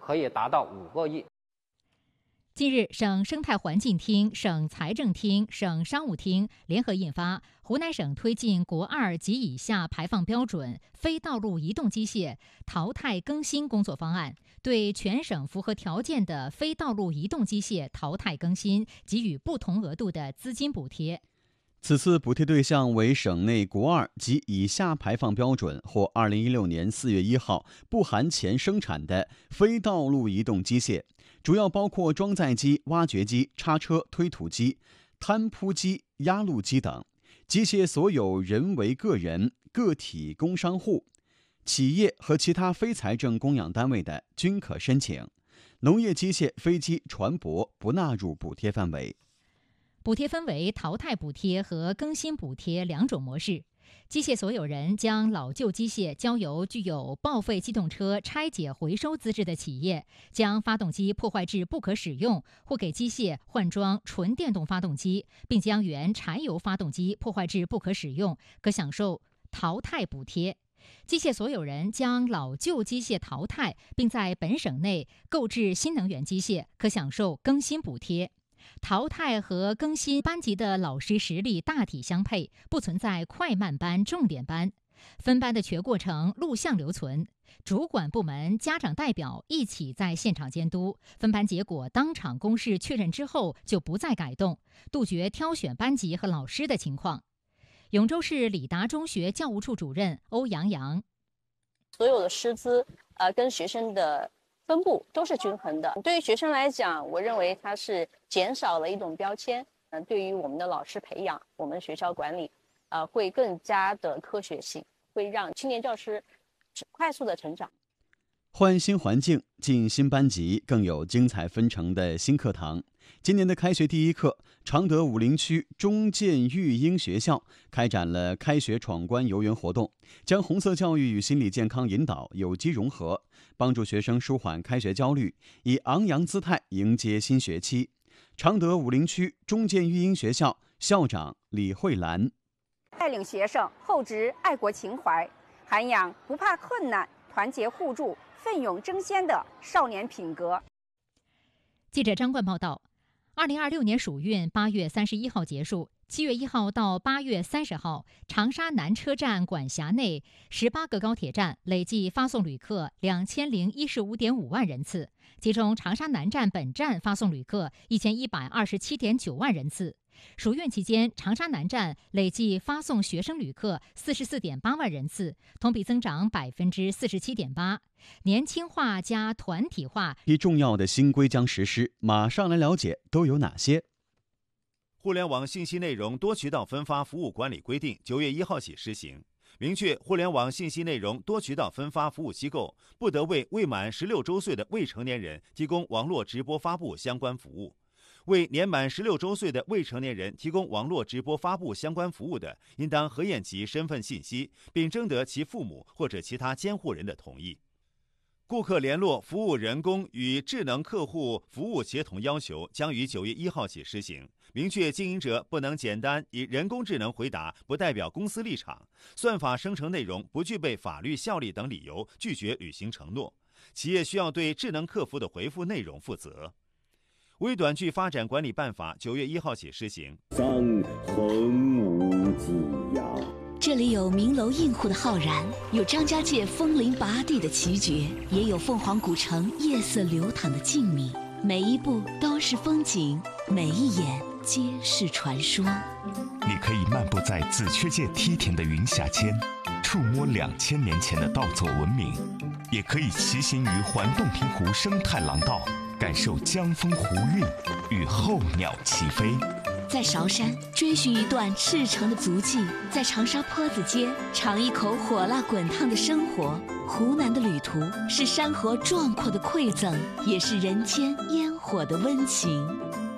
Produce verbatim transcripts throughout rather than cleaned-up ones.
可以达到五个亿。 近日，省生态环境厅、省财政厅、省商务厅联合印发《湖南省推进国二及以下排放标准非道路移动机械淘汰更新工作方案》，对全省符合条件的非道路移动机械淘汰更新给予不同额度的资金补贴。 此次补贴对象为省内国二及以下排放标准或二零一六年四月一号不含前生产的非道路移动机械，主要包括装载机、挖掘机、叉车、推土机、摊铺机、压路机等。机械所有人为个人、个体工商户、企业和其他非财政供养单位的均可申请。农业机械、飞机、船舶不纳入补贴范围。 补贴分为淘汰补贴和更新补贴两种模式。机械所有人将老旧机械交由具有报废机动车拆解回收资质的企业，将发动机破坏至不可使用，或给机械换装纯电动发动机，并将原柴油发动机破坏至不可使用，可享受淘汰补贴。机械所有人将老旧机械淘汰，并在本省内购置新能源机械，可享受更新补贴。淘汰和更新班级的老师实力大体相配，不存在快慢班、重点班。分班的全过程录像留存，主管部门、家长代表一起在现场监督。分班结果当场公示确认之后就不再改动，杜绝挑选班级和老师的情况。永州市李达中学教务处主任欧阳阳： 所有的师资呃跟学生的分布都是均衡的。对于学生来讲，我认为它是减少了一种标签。嗯、呃，对于我们的老师培养，我们学校管理，呃，会更加的科学性，会让青年教师快速的成长。 换新环境，进新班级，更有精彩纷呈的新课堂。今年的开学第一课，常德武陵区中建育英学校开展了开学闯关游园活动，将红色教育与心理健康引导有机融合，帮助学生舒缓开学焦虑，以昂扬姿态迎接新学期。常德武陵区中建育英学校校长李慧兰带领学生厚植爱国情怀，涵养不怕困难、团结互助、奋勇争先的少年品格。 记者张冠报道，二零二六年暑运八月三十一号结束，七月一号到八月三十号，长沙南车站管辖内十八个高铁站累计发送旅客两千零一十五点五万人次，其中长沙南站本站发送旅客一千一百二十七点九万人次。暑运期间，长沙南站累计发送学生旅客四十四点八万人次，同比增长百分之四十七点八。年轻化加团体化， 一重要的新规将实施，马上来了解都有哪些。 互联网信息内容多渠道分发服务管理规定九月一号起施行，明确互联网信息内容多渠道分发服务机构不得为未满十六周岁的未成年人提供网络直播发布相关服务。为年满十六周岁的未成年人提供网络直播发布相关服务的，应当核验其身份信息，并征得其父母或者其他监护人的同意。顾客联络服务人工与智能客户服务协同要求将于九月一号起施行，明确经营者不能简单以人工智能回答不代表公司立场，算法生成内容不具备法律效力等理由拒绝履行承诺，企业需要对智能客服的回复内容负责。微短剧发展管理办法九月一号起施行。 三横无忌呀！ 这里有名楼映户的浩然，有张家界风铃拔地的奇绝，也有凤凰古城夜色流淌的静谧。每一步都是风景，每一眼皆是传说。 你可以漫步在紫雀界梯田的云霞间，触摸两千年前的稻作文明，也可以骑行于环洞庭湖生态廊道，感受江风湖韵与候鸟齐飞。 在韶山追寻一段赤诚的足迹，在长沙坡子街尝一口火辣滚烫的生活。湖南的旅途是山河壮阔的馈赠，也是人间烟火的温情。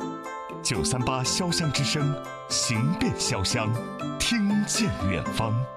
九三八潇湘之声，行遍潇湘，听见远方。